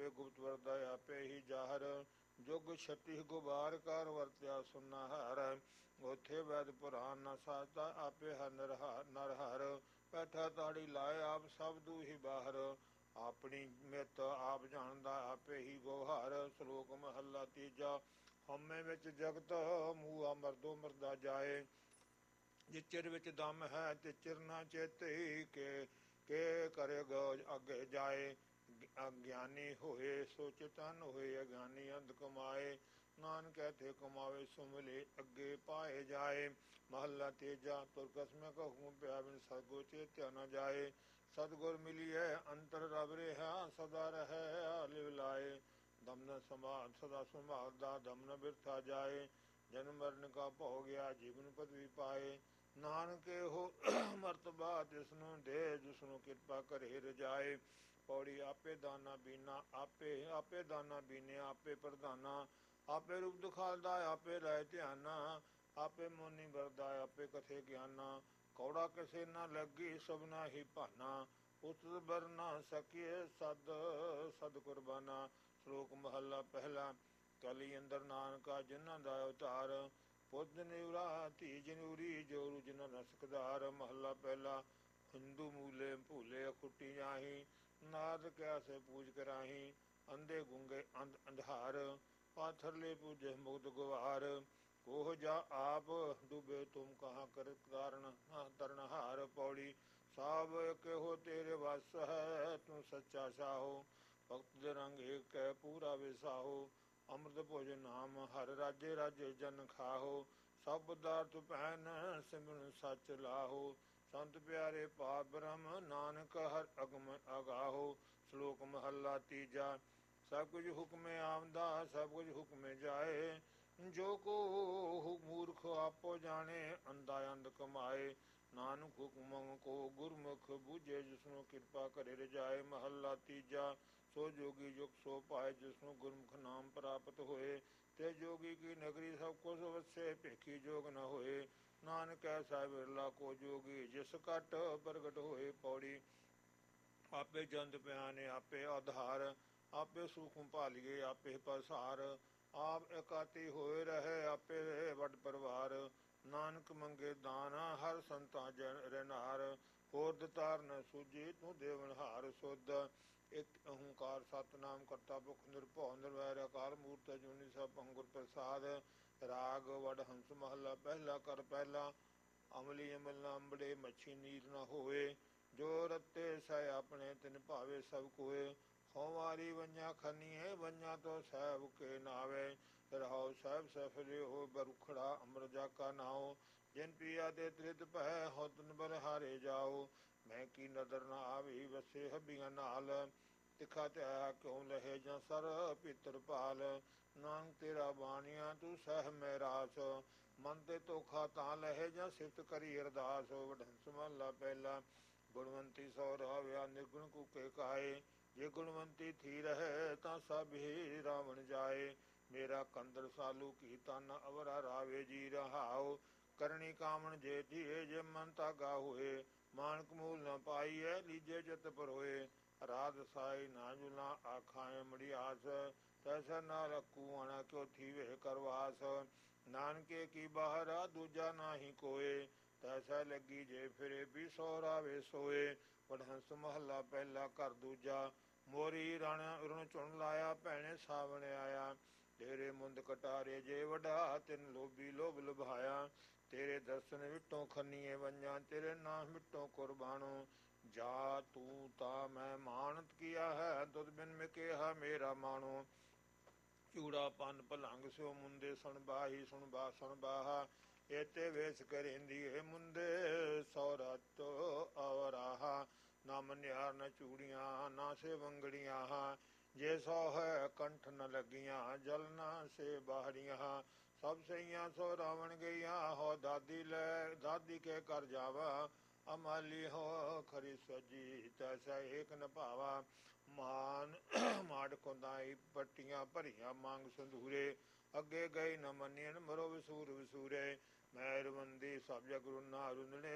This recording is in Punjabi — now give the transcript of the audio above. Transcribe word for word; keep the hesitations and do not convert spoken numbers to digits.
ਆਪੇ ਗੁਪਤ ਵਰਦਾ ਆਪੇ ਹੀ ਜਾਹਰ, ਜੁਗ ਛਤੀ ਗੁਬਾਰ ਕਰ ਵਰਤਿਆ ਸੁਨਾ ਹਰ, ਉਥੇ ਵੈਦ ਪੁਰਾਨ ਨ ਸਾਜਦਾ ਆਪੇ ਹਰ ਨਰ ਹਰ, ਬੈਠਾ ਤਾੜੀ ਲਾਏ ਆਪ ਸਭ ਦੂ ਹੀ ਬਾਹਰ, ਆਪਣੀ ਮਿੱਤ ਆਪ ਜਾਣਦਾ ਆਪੇ ਹੀ ਗੋਹਾਰ। ਸ਼ਲੋਕ ਮਹੱਲਾ ਤੀਜਾ। ਹਉਮੈ ਵਿੱਚ ਜਗਤ ਮੂਆ ਮਰਦੋ ਮਰਦਾ ਜਾਏ, ਜਿਚਰ ਵਿੱਚ ਦਮ ਹੈ ਤਿਚਰ ਨਾ ਚੇਤੇ, ਕੇ ਕੇ ਕਰੇਗ ਅੱਗੇ ਜਾਏ, ਅਗਿਆਨੀ ਹੋਏ ਸੋ ਚਿਤਨ ਹੋਏ, ਅਗਿਆਨੀ ਅੰਧ ਕਮਾਏ, ਨਾਨਕ ਐਥੇ ਕਮਾਵੇ ਸੋ ਮਿਲੇ ਅੱਗੇ ਪਾਏ ਜਾਏ। ਮਹੱਲਾ ਤੀਜਾ। ਤੁਰ ਕਸਮੈ ਕਹੂੰ ਪਿਆ ਬਿਨ ਸਤਿਗੁਰ ਚੇਤਿਆ ਨ ਜਾਏ, ਸਤਿਗੁਰ ਮਿਲੀਐ ਅੰਤਰ ਰਵ ਰਿਹਾ ਸਦਾ ਰਹੈ ਲਿਵ ਲਾਏ, ਦਮ ਨ ਸੰਭਾਲ ਸਦਾ ਸੰਭਾਲਦਾ ਦਮ ਨ ਬਿਰਥਾ ਜਾਏ, ਜਨਮ ਮਰਨ ਕਾ ਭਉ ਗਿਆ ਜੀਵਨ ਪਦਵੀ ਪਾਏ, ਨਾਨਕ ਇਹੋ ਮਰਤਬਾ ਤਿਸਨੂੰ ਦੇ ਜਿਸਨੂੰ ਕਿਰਪਾ ਕਰੇ ਰਜਾਏ। ਪੌੜੀ। ਆਪੇ ਦਾਨਾ ਬੀਨਾ ਆਪੇ ਆਪੇ ਦਾਨਾ ਬੀਨਿਆ ਆਪੇ ਪ੍ਰਧਾਨਾ, ਆਪੇ ਰੂਪ ਦਿਖਾਲਦਾ ਆਪੇ ਰਹਿ ਧਿਆਨਾ, ਆਪੇ ਮੋਨੀ ਵਰਦਾ ਆਪੇ ਕਥੇ ਗਿਆਨਾ, ਕੌੜਾ ਕਿਸੇ ਨਾ ਲੱਗੀ ਸਭਨਾ ਹੀ ਭਾਨਾ, ਉਤਤ ਬਰ ਨਾ ਸਕੀਏ ਸਦ ਸਦ ਕੁਰਬਾਨਾ। ਸ਼ਲੋਕ ਮਹੱਲਾ ਪਹਿਲਾ। ਕਲੀ ਅੰਦਰ ਨਾਨਕਾ ਜਿਨ੍ਹਾਂ ਦਾ ਅਵਤਾਰ, ਪੁੱਤ ਨਿਵਰਾ ਧੀ ਜਨੂਰੀ ਜੋ ਰੁਜਨ ਰਸਕਦਾਰ। ਮਹੱਲਾ ਪਹਿਲਾ। ਹਿੰਦੂ ਮੂਲੇ ਭੂਲੇ ਖੁੱਟੀ ਜਾਹੀ, ਨਾਦ ਕਿਆ ਸੇ ਪੂਜ ਕਰਾਹੀ, ਅੰਧੇ ਗੁੰਗੇ ਅੰਧ ਅੰਧਾਰ, ਪਾਥਰਲੇ ਪੂਜੇ ਮੁਗਧ ਗੁਵਾਰ, ਕੋਹ ਜਾ ਆਪ ਡੁਬੇ ਤੁਮ ਕਹਾਂ ਕਰ ਕਾਰਨ ਤਰਨਹਾਰ। ਪੌੜੀ। ਸਭ ਕਿਹੋ ਤੇਰੇ ਵਸ ਹੈ ਤੂੰ ਸੱਚਾ ਸਾਹੋ, ਭਗਤ ਦੇ ਰੰਗ ਏਕ ਹੈ ਪੂਰਾ ਵਿਸਾਹੋ, ਅੰਮ੍ਰਿਤ ਭੋਜ ਨਾਮ ਹਰ ਰਾਜੇ ਰਾਜੇ ਜਨ ਖਾਹੋ, ਸਭ ਪਦਾਰਥ ਪਹਿਨ ਸਿਮਰਨ ਸੱਚ ਲਾਹੋ, ਸੰਤ ਪਿਆਰੇ ਪਾਪ ਬ੍ਰਹਮ ਨਾਨਕ ਹਰ ਅਗਮ ਅਗਾਹੋ। ਸ਼ਲੋਕ ਮਹੱਲਾ ਤੀਜਾ। ਸਭ ਕੁਝ ਹੁਕਮੇ ਆਵਦਾ ਸਭ ਕੁਝ ਹੁਕਮੇ ਜਾਏ, ਜੋ ਕੋ ਮੂਰਖ ਆਪੋ ਜਾਣੇ ਅੰਧਾ ਅੰਧ ਕਮਾਏ, ਨਾਨਕ ਹੁਕਮ ਕੋ ਗੁਰਮੁਖ ਬੂਝੇ ਜਿਸਨੂੰ ਕਿਰਪਾ ਕਰੇ ਰਜਾਏ। ਮਹੱਲਾ ਤੀਜਾ। ਸੋ ਜੋਗੀ ਜੁਗ ਸੋ ਪਾਏ ਜਿਸਨੂੰ ਗੁਰਮੁਖ ਨਾਮ ਪ੍ਰਾਪਤ ਹੋਏ, ਤੇ ਜੋਗੀ ਕੀ ਨਗਰੀ ਸਭ ਕੁਛ ਵਸੇ ਭੇਖੀ ਜੋਗ ਨ ਹੋਏ, ਨਾਨਕ ਐਸਾ ਬਿਰਲਾ ਕੋ ਜੋਗੀ ਜਿਸ ਘਟ ਪ੍ਰਗਟ ਹੋਏ। ਪੌੜੀ। ਆਪੇ ਜੰਤ ਪਿਆਨੇ ਆਪੇ ਆਧਾਰ, ਆਪੇ ਸੂਖਮ ਭਾਲੀਏ ਆਪੇ ਪਸਾਰ, ਆਪ ਇਕਾਤੀ ਹੋਏ ਰਹੇ ਆਪੇ ਵੱਡ ਪਰਵਾਰ, ਨਾਨਕ ਮੰਗੇ ਦਾਨ ਹਰ ਸੰਤਾਂ ਜਨ ਰਹਿਨਾਰ, ਹੋਰ ਦਤਾਰ ਨ ਸੂਝੀ ਤੂੰ ਦੇਵਨਹਾਰ ਸੁਧ। ਇਕ ਓੰਕਾਰ ਸਤਿਨਾਮ ਕਰਤਾ ਪੁਰਖ ਨਿਰਭਉ ਨਿਰਵੈਰ ਅਕਾਲ ਮੂਰਤਿ ਅਜੂਨੀ ਸੈਭੰ ਗੁਰ ਪ੍ਰਸਾਦ। ਰਾਗ ਵਡਹੰਸ ਮਹੱਲਾ ਪਹਿਲਾ। ਕਰ ਪਹਿਲਾ। ਅਮਲੀ ਅਮਲ ਨ ਅੰਬੜੇ ਮੱਛੀ ਨੀਰ ਨ ਹੋਏ, ਜੋ ਰਤੇ ਸਹਿ ਆਪਣੇ ਤਿਨ ਭਾਵੇ ਸਭ ਕੋਏ, ਹਉ ਵੰਝਾ ਖੰਨੀਏ ਵੰਝਾ ਤੋ ਸਹਿਬ ਕੇ ਨਾਵੇ, ਰਹਾਉ ਸਹਿਬ ਸਫਲੇ ਹੋ ਬਰੁਖੜਾ ਅੰਮ੍ਰਿਤ ਜਾ ਕਾ ਨਾਉ, ਜਿਨ ਪੀਆ ਤੇ ਤ੍ਰਿਤ ਭੈ ਹਉ ਤਿਨ ਬਲ ਹਾਰੇ ਜਾਓ, ਮੈਂ ਕੀ ਨਦਰ ਨ ਆਵੀ ਵਸੇ ਹੱਬੀਆਂ ਨਾਲ, ਤਿਖਾ ਧਿਆਇਆ ਕਿਉ ਲਹੇ ਜਾਂ ਸਰ ਪਿੱਤਰ ਪਾਲ, ਨਾਨਕ ਤੇਰਾ ਬਾਣੀਆਂ ਤੂੰ ਸਹਿ ਮੈ ਰਾਸ, ਮਨ ਤੇ ਧੋਖਾ ਤਾਂ ਲਹੇ ਜਾਂ ਸਿਫਤ ਕਰੀ ਅਰਦਾਸ। ਵਡਹੰਸ ਮਹੱਲਾ ਪਹਿਲਾ। ਗੁਣਵੰਤੀ ਸੌ ਰਾਵਿਆ ਨਿਰਗੁਣ ਕੂਕੇ ਕਾਏ, ਜੇ ਗੁਣਵੰਤੀ ਥੀ ਰਹੇ ਤਾਂ ਸਭ ਹੀ ਰਾਵਣ ਜਾਏ, ਮੇਰਾ ਕੰਦਰ ਸਾਲੂ ਕੀ ਤਨ ਅਵਰਾ ਰਾਵੇ ਜੀ ਰਹਾਉ, ਕਰਨੀ ਕਾਮਣ ਜੇ ਧੀਏ ਜੇ ਮਨ ਤਾਗਾ ਹੋਏ, ਮਾਨਕ ਮੂਲ ਨ ਪਾਈਐ ਲੀਜੇ ਚਿਤ ਪਰੋਏ, ਰਾਧ ਸਾਈ ਨਾ ਜੁਲਾ ਆਖਾਏ ਮੜੀਆਸ, ਤੈਸਾ ਨਾ ਰਖੂ ਆਣਾ ਕਿਉ ਥੀਵੇ ਕਰਵਾਸ, ਨਾਨਕੇ ਕੀ ਬਾਹਰਾ ਦੂਜਾ ਨਾਹੀ ਕੋਏ, ਤੈਸਾ ਲੱਗੀ ਜੇ ਫਿਰੇ ਵੀ ਸੋ ਰਾਵੇ ਸੋਏ। ਵਡਹੰਸ ਮਹੱਲਾ ਪਹਿਲਾ। ਘਰ ਦੂਜਾ। ਮੋਰੀ ਰਣ ਰੁਣ ਚੁਣ ਲਾਇਆ ਭੈਣੇ ਸਾਵਣ ਆਇਆ, ਤੇਰੇ ਮੁੰਦ ਕਟਾਰੇ ਜੇ ਵਡਾ ਤਿਨ ਲੋਭੀ ਲੋਭ ਲੁਭਾਇਆ, ਤੇਰੇ ਦਰਸ਼ਨ ਵਿਟੋ ਖੰਨੀਏ ਵੰਝਾਂ ਤੇਰੇ ਨਾਮ ਮਿਟੋ ਕੁਰਬਾਨੋ, ਜਾ ਤੂੰ ਤਾ ਮੈਂ ਮਾਨਤ ਕੀਆ ਹੈ ਤੁਧ ਬਿਨ ਮਿਕਿਆ ਮੇਰਾ ਮਾਣੋ, ਚੂੜਾ ਪੰਨ ਭਲੰਗ ਸਿਓ ਮੁੰਦੇ ਸੁਣ ਬਾਹੀ ਸੁਣ ਬਾ ਸੁਣ ਬਾਹਾ, ਏਤੇ ਵੇਸ ਕਰੇਂਦੀਏ ਮੁੰਦੇ ਸੌ ਰਤ ਅਵਰਾਹਾ, ਨਾ ਮਨਿਆਰ ਨ ਚੂੜੀਆਂ ਨਾ ਸੇ ਵੰਗੜੀਆਂ, ਜੇ ਸੋ ਹੈ ਕੰਠ ਨ ਲੱਗੀਆਂ ਜਲ ਨਾ ਸੇ ਬਾਹਰੀਆਂ, ਸਭ ਸਈਆਂ ਸੋ ਰਾਵਣ ਗਈਆਂ ਹੋ ਦਾਦੀ ਲੈ ਦਾਦੀ ਕੇ ਕਰ ਜਾਵਾ, ਅਮਾਲੀ ਹੋ ਖਰੀ ਸਜੀ ਤੈਸਾ ਏਕ ਨ ਭਾਵਾ, ਮਾਨ ਮਾੜ ਕੁੰਦਾਈ ਪੱਟੀਆਂ ਭਰੀਆਂ ਮੰਗ ਸੰਧੂਰੇ, ਅੱਗੇ ਗਏ ਨ ਮੰਨਿਆਨ ਮਰੋ ਵਿਸੂਰ ਵਿਸੂਰੇ, ਮਹਿਰਬੰਦੀ ਸਭ ਜਗ ਰੁਨਾ ਰੁੰਦਣੇ